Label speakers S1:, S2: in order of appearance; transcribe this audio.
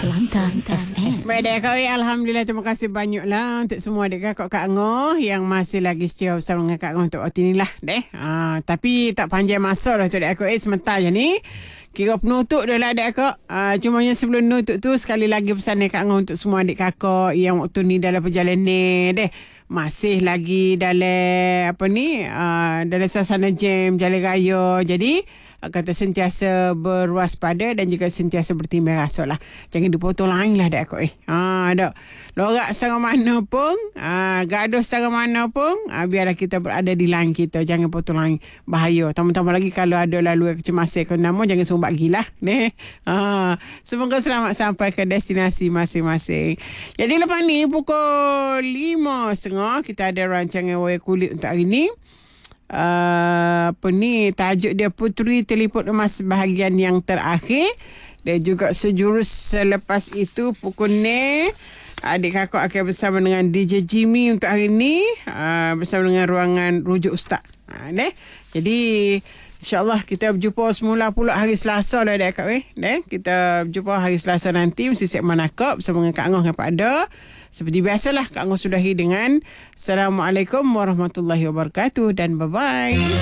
S1: Kelantan FM.
S2: Baik, Kak Wei, Alhamdulillah, terima kasih banyaklah untuk semua adik kakak Kak Ngoh yang masih lagi setia bersama dengan Kak Ngoh untuk waktu ni lah. Tapi tak panjang masa dah tu adik kakak. Sebentar je ni. Kira penutup dah lah adik kakak. Cumanya sebelum nutup tu, sekali lagi pesan Kak Ngoh untuk semua adik kakak yang waktu ni dalam perjalanan deh. Masih lagi dalam dalam suasana jam jalan raya. Jadi kata sentiasa berwaspada dan juga sentiasa bertimbang rasa lah. Jangan dipotong lain lah dak aku dak. Lorak secara mana pun, gaduh secara mana pun, biarlah kita berada di lain kita. Jangan potong lain, bahaya. Tambah-tambah lagi kalau ada laluan kecemasan ke nama, jangan sumbat gila. Semoga selamat sampai ke destinasi masing-masing. Jadi lepas ni pukul 5.30 kita ada rancangan Wayang Kulit untuk hari ni. Tajuk dia Puteri Teliput Emas bahagian yang terakhir, dan juga sejurus selepas itu pukul ni adik kakak akan bersama dengan DJ Jimmy untuk hari ni, bersama dengan ruangan Rujuk Ustaz. Jadi InsyaAllah kita berjumpa semula pula hari Selasa lah adik kakak. Kita berjumpa hari Selasa nanti mesti siap menakap bersama dengan Kak Ngoh dan Pak Ada. Seperti biasalah, Kak Ngoh sudahi dengan Assalamualaikum warahmatullahi wabarakatuh dan bye-bye.